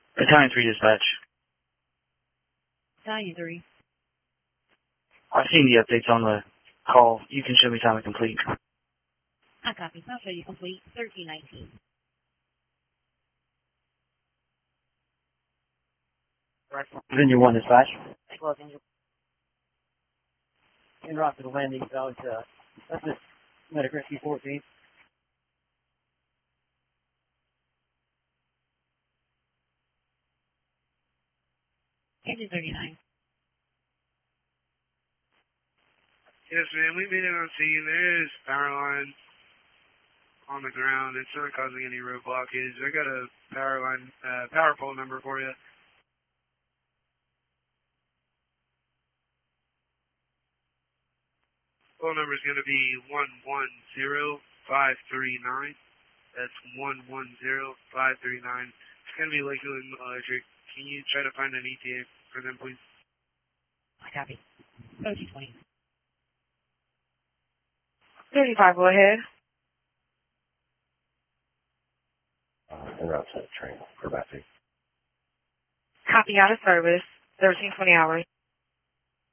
Battalion 3 dispatch. Battalion 3. I've seen the updates on the call. You can show me time to complete. I copy. I'll show you complete. 1319. Then you 1 dispatch. Los Angeles. En route to the landing zone to that's Medic Rescue 14. Engine 39. Yes, ma'am. We made it on scene. There is power line on the ground. It's not causing any road blockage. I got a power line, power pole number for you. Phone number is going to be 110539. That's 110539. It's going to be Lakeland Electric. Can you try to find an ETA for them, please? I copy. 1320. 35, go ahead. En route to the train for Bassy. Copy out of service. 1320 hours.